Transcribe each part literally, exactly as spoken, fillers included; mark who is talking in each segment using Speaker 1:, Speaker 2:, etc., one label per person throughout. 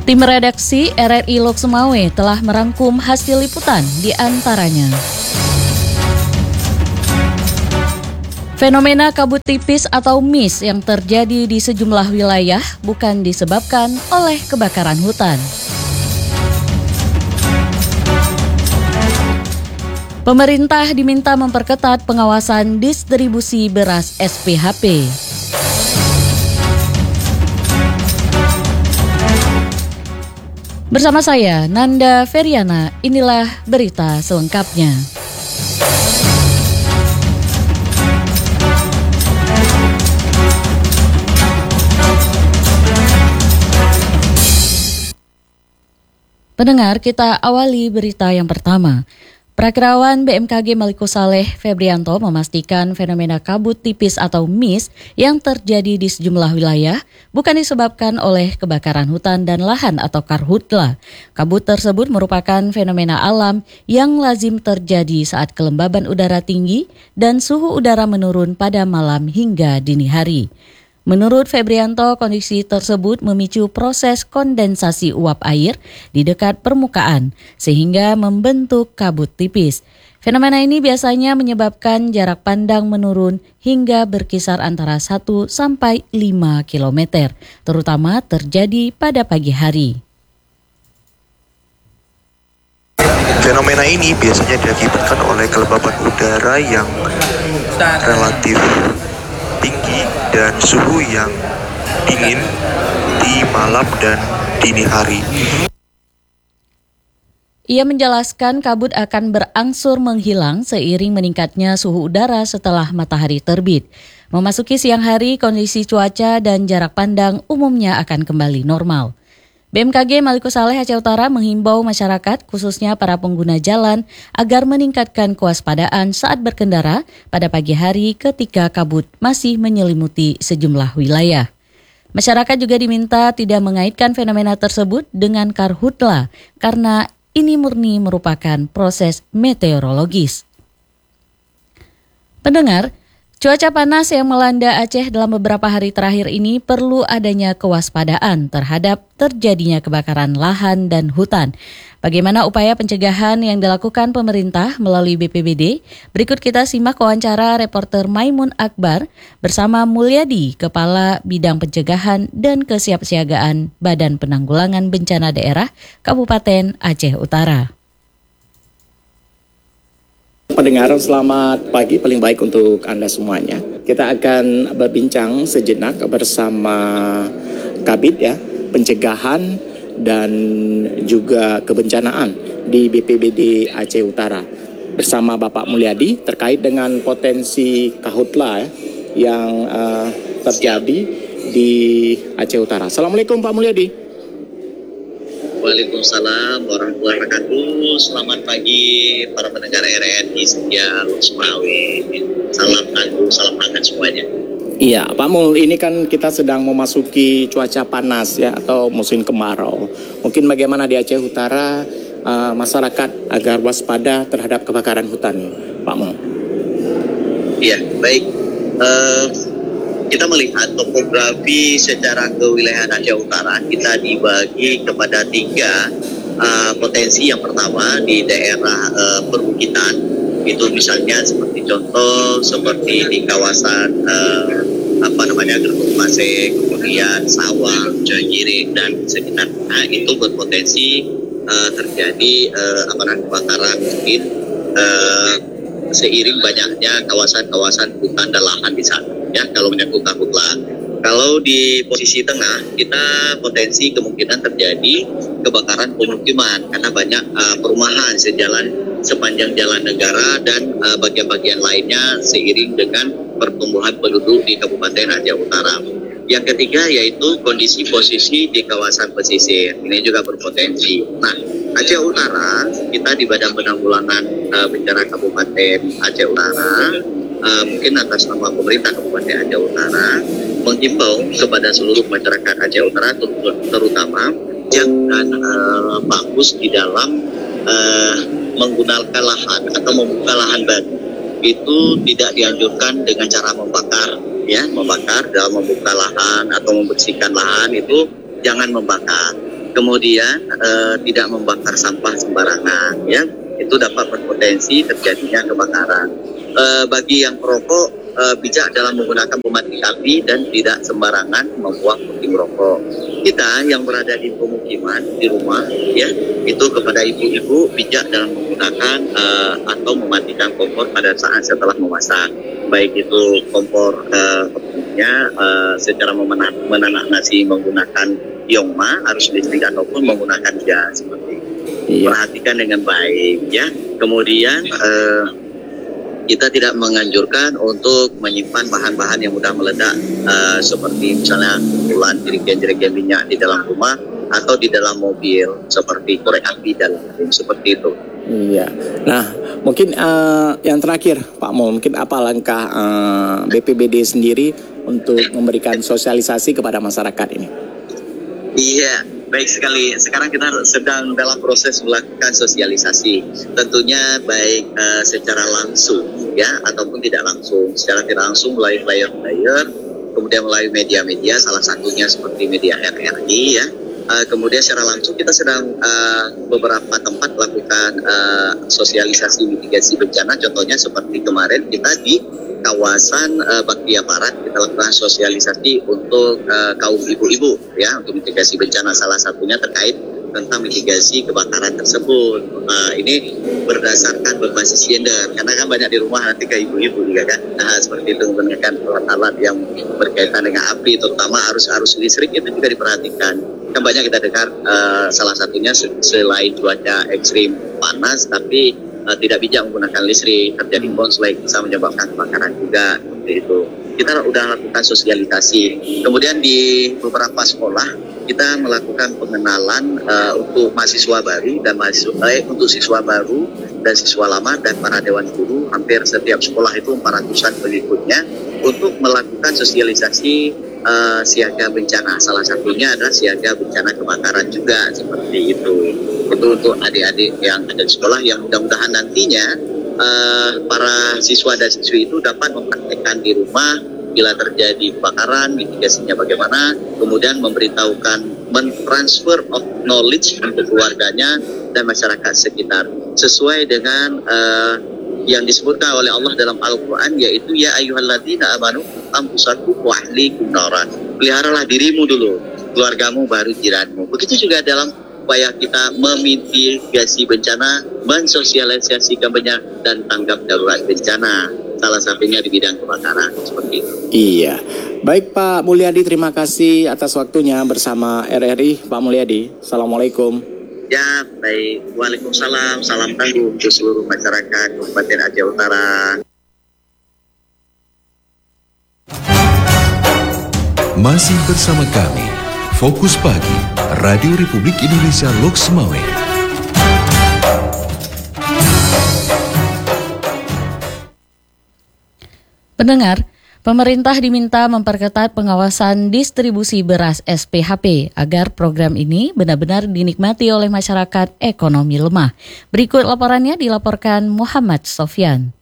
Speaker 1: Tim redaksi R R I Lok Sumawe telah merangkum hasil liputan di antaranya. Fenomena kabut tipis atau mist yang terjadi di sejumlah wilayah bukan disebabkan oleh kebakaran hutan. Pemerintah diminta memperketat pengawasan distribusi beras S P H P. Bersama saya, Nanda Feriana, inilah berita selengkapnya. Pendengar, kita awali berita yang pertama. Prakirawan B M K G Maliko Saleh Febrianto memastikan fenomena kabut tipis atau mist yang terjadi di sejumlah wilayah bukan disebabkan oleh kebakaran hutan dan lahan atau karhutla. Kabut tersebut merupakan fenomena alam yang lazim terjadi saat kelembaban udara tinggi dan suhu udara menurun pada malam hingga dini hari. Menurut Febrianto, kondisi tersebut memicu proses kondensasi uap air di dekat permukaan sehingga membentuk kabut tipis. Fenomena ini biasanya menyebabkan jarak pandang menurun hingga berkisar antara satu sampai lima kilometer, terutama terjadi pada pagi hari.
Speaker 2: Fenomena ini biasanya diakibatkan oleh kelembaban udara yang relatif tinggi dan suhu yang dingin di malam dan dini hari.
Speaker 1: Ia menjelaskan kabut akan berangsur menghilang seiring meningkatnya suhu udara setelah matahari terbit. Memasuki siang hari, kondisi cuaca dan jarak pandang umumnya akan kembali normal. B M K G Maliko Saleh Aceh Utara menghimbau masyarakat, khususnya para pengguna jalan, agar meningkatkan kewaspadaan saat berkendara pada pagi hari ketika kabut masih menyelimuti sejumlah wilayah. Masyarakat juga diminta tidak mengaitkan fenomena tersebut dengan karhutla, karena ini murni merupakan proses meteorologis. Pendengar, cuaca panas yang melanda Aceh dalam beberapa hari terakhir ini perlu adanya kewaspadaan terhadap terjadinya kebakaran lahan dan hutan. Bagaimana upaya pencegahan yang dilakukan pemerintah melalui B P B D? Berikut kita simak wawancara reporter Maimun Akbar bersama Mulyadi, Kepala Bidang Pencegahan dan Kesiapsiagaan Badan Penanggulangan Bencana Daerah Kabupaten Aceh Utara.
Speaker 3: Pendengar, selamat pagi, paling baik untuk Anda semuanya. Kita akan berbincang sejenak bersama Kabid ya, pencegahan dan juga kebencanaan di B P B D Aceh Utara bersama Bapak Mulyadi terkait dengan potensi karhutla ya, yang uh, terjadi di Aceh Utara. Assalamualaikum Pak Mulyadi.
Speaker 4: Waalaikumsalam warahmatullahi wabarakatuh. Selamat pagi para pendengar R R I setia Lok Sumawe. Salam tangguh, salam hangat semuanya.
Speaker 3: Iya, Pak Mul, ini kan kita sedang memasuki cuaca panas ya atau musim kemarau. Mungkin bagaimana di Aceh Utara uh, masyarakat agar waspada terhadap kebakaran hutan, Pak Mul?
Speaker 4: Iya, baik. Uh, Kita melihat topografi secara kewilayahan Aceh Utara, kita dibagi kepada tiga uh, potensi. Yang pertama di daerah uh, perbukitan, itu misalnya seperti contoh seperti di kawasan uh, apa namanya Gelembung Pasir, kemudian Sawang, Jogiri dan sekitar. Nah, itu berpotensi uh, terjadi uh, apa namanya kebakaran mungkin uh, seiring banyaknya kawasan-kawasan hutan dan lahan di sana. Ya, kalau menyangkut karhutla. Kalau di posisi tengah, kita potensi kemungkinan terjadi kebakaran pemukiman karena banyak uh, perumahan sejalan sepanjang jalan negara dan uh, bagian-bagian lainnya seiring dengan pertumbuhan penduduk di Kabupaten Aceh Utara. Yang ketiga yaitu kondisi posisi di kawasan pesisir. Ini juga berpotensi. Nah, Aceh Utara, kita di Badan Penanggulangan uh, Bencana Kabupaten Aceh Utara, Uh, mungkin atas nama pemerintah Kabupaten Aceh Utara menghimbau kepada seluruh masyarakat Aceh Utara ter- terutama jangan uh, bagus di dalam uh, menggunakan lahan atau membuka lahan baru. Itu tidak dianjurkan dengan cara membakar, ya, membakar dalam membuka lahan atau membersihkan lahan itu jangan membakar. kemudian uh, tidak membakar sampah sembarangan, ya, itu dapat berpotensi terjadinya kebakaran. Uh, bagi yang perokok, uh, bijak dalam menggunakan pemati api dan tidak sembarangan membuang puting rokok. Kita yang berada di pemukiman, di rumah, ya, itu kepada ibu-ibu bijak dalam menggunakan uh, atau mematikan kompor pada saat setelah memasak, baik itu kompor uh, uh, secara memenak, menanak nasi menggunakan yongma, arus listrik, ataupun menggunakan gas seperti itu. Iya. Perhatikan dengan baik, ya. Kemudian uh, kita tidak menganjurkan untuk menyimpan bahan-bahan yang mudah meledak, uh, seperti misalnya kumpulan jerigen-jerigen minyak di dalam rumah atau di dalam mobil, seperti korek api dan lain seperti itu.
Speaker 3: Iya. Nah, mungkin uh, yang terakhir, Pak Mo, mungkin apa langkah uh, B P B D sendiri untuk memberikan sosialisasi kepada masyarakat ini?
Speaker 4: Iya, baik sekali. Sekarang kita sedang dalam proses melakukan sosialisasi. Tentunya baik uh, secara langsung, ya, ataupun tidak langsung. Secara tidak langsung melalui flyer-flyer, kemudian melalui media-media, salah satunya seperti media R R I, ya. Uh, kemudian secara langsung kita sedang uh, beberapa tempat melakukan uh, sosialisasi mitigasi bencana. Contohnya seperti kemarin kita di kawasan uh, Baktia Barat kita lakukan sosialisasi untuk uh, kaum ibu-ibu, ya, untuk mitigasi bencana, salah satunya terkait tentang mitigasi kebakaran tersebut. Uh, ini berdasarkan berbasis gender, karena kan banyak di rumah nanti ke ibu-ibu juga kan. Nah, seperti itu menggunakan alat-alat yang berkaitan dengan api, terutama arus-arus listrik itu juga diperhatikan. Kan banyak kita dengar uh, salah satunya selain cuaca ekstrim panas, tapi Uh, tidak bijak menggunakan listrik, terjadi konslet, bisa menyebabkan kebakaran juga, seperti itu. Kita sudah lakukan sosialisasi. Kemudian di beberapa sekolah kita melakukan pengenalan uh, untuk mahasiswa baru dan mahasiswa eh, untuk siswa baru dan siswa lama dan para dewan guru. Hampir setiap sekolah itu empat ratusan pengikutnya untuk melakukan sosialisasi uh, siaga bencana. Salah satunya adalah siaga bencana kebakaran juga, seperti itu. Itu untuk adik-adik yang ada di sekolah yang mudah-mudahan nantinya uh, para siswa dan siswi itu dapat mempraktekkan di rumah bila terjadi kebakaran, mitigasinya bagaimana, kemudian memberitahukan, mentransfer of knowledge untuk keluarganya dan masyarakat sekitar sesuai dengan uh, yang disebutkan oleh Allah dalam Al-Quran, yaitu ya ayyuhalladzina amanu anfusakum wa ahlikum naran. Peliharalah dirimu dulu, keluargamu baru jiranmu. Begitu juga dalam upaya kita memitigasi bencana, mensosialisasikan bencana dan tanggap darurat bencana. Salah satunya di bidang kebakaran, seperti itu.
Speaker 3: Iya. Baik Pak Mulyadi, terima kasih atas waktunya bersama R R I, Pak Mulyadi. Assalamualaikum.
Speaker 4: Ya, baik. Waalaikumsalam. Salam tangguh untuk seluruh masyarakat Kabupaten Aceh Utara.
Speaker 5: Masih bersama kami, Fokus Pagi, Radio Republik Indonesia Loks Maweng.
Speaker 1: Pendengar, pemerintah diminta memperketat pengawasan distribusi beras S P H P agar program ini benar-benar dinikmati oleh masyarakat ekonomi lemah. Berikut laporannya dilaporkan Muhammad Sofyan.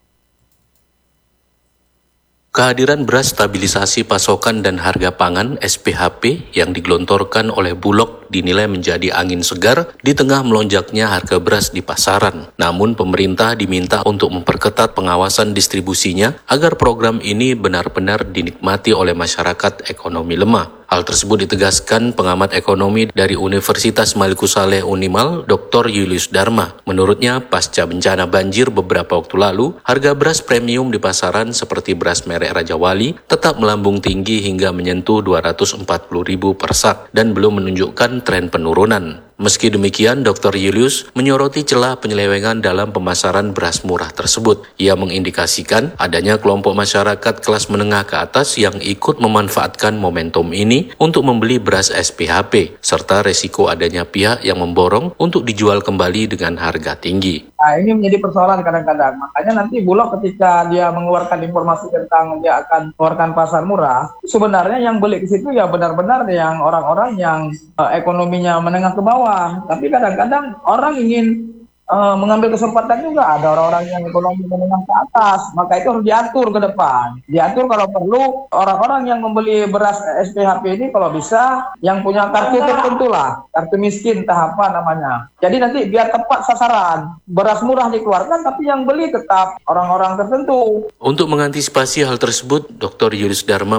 Speaker 6: Kehadiran beras stabilisasi pasokan dan harga pangan S P H P yang digelontorkan oleh Bulog dinilai menjadi angin segar di tengah melonjaknya harga beras di pasaran. Namun pemerintah diminta untuk memperketat pengawasan distribusinya agar program ini benar-benar dinikmati oleh masyarakat ekonomi lemah. Hal tersebut ditegaskan pengamat ekonomi dari Universitas Malikusaleh Unimal, Doktor Julius Dharma. Menurutnya, pasca bencana banjir beberapa waktu lalu, harga beras premium di pasaran seperti beras merek Raja Wali tetap melambung tinggi hingga menyentuh dua ratus empat puluh ribu per sak dan belum menunjukkan tren penurunan. Meski demikian, Doktor Julius menyoroti celah penyelewengan dalam pemasaran beras murah tersebut. Ia mengindikasikan adanya kelompok masyarakat kelas menengah ke atas yang ikut memanfaatkan momentum ini untuk membeli beras S P H P, serta resiko adanya pihak yang memborong untuk dijual kembali dengan harga tinggi.
Speaker 7: Nah, ini menjadi persoalan kadang-kadang. Makanya nanti Bulog ketika dia mengeluarkan informasi tentang dia akan keluarkan pasar murah, sebenarnya yang beli ke situ ya benar-benar yang orang-orang yang uh, ekonominya menengah ke bawah. Tapi kadang-kadang orang ingin uh, mengambil kesempatan juga. Ada orang-orang yang ekonomi menengah ke atas, maka itu harus diatur ke depan. Diatur kalau perlu orang-orang yang membeli beras S P H P ini kalau bisa yang punya kartu tertentu lah, kartu miskin tahap apa namanya. Jadi nanti biar tepat sasaran, beras murah dikeluarkan tapi yang beli tetap orang-orang tertentu.
Speaker 6: Untuk mengantisipasi hal tersebut, Doktor Yulis Dharma